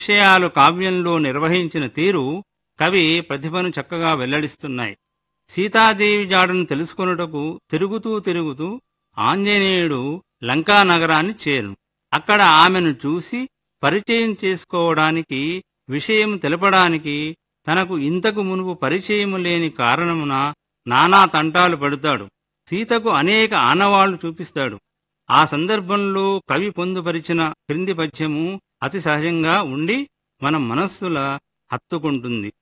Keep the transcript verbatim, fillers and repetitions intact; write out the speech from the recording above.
విషయాలు కావ్యంలో నిర్వహించిన తీరు కవి ప్రతిభను చక్కగా వెల్లడిస్తున్నాయి. సీతాదేవి జాడను తెలుసుకొనుటకు తిరుగుతూ తిరుగుతూ ఆంజనేయుడు లంకా నగరాన్ని చేరు. అక్కడ ఆమెను చూసి పరిచయం చేసుకోవడానికి, విషయం తెలపడానికి తనకు ఇంతకు మునుపు పరిచయము లేని కారణమున నానా తంటాలు పడుతాడు. సీతకు అనేక ఆనవాళ్లు చూపిస్తాడు. ఆ సందర్భంలో కవి పొందుపరిచిన క్రింది పద్యము అతి సహజంగా ఉండి మన మనస్సుల హత్తుకుంటుంది.